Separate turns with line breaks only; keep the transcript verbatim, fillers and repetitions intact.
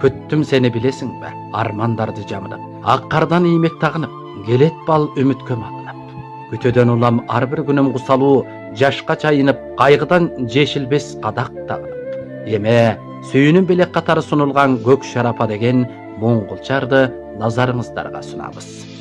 Күттім сені білесің бе, армандарды жамынып, ақ қардан иймек тағынып, келет бал үміткө малынып. Күтөдөн улам ар бир күнүм кусалуу, жашка чайынып, кайгыдан жешилбес кадак тагынып. Эме сүйүүнүн белек катары сунулган көк шарапа деген моңголчарды назарыңыздарга сунабыз.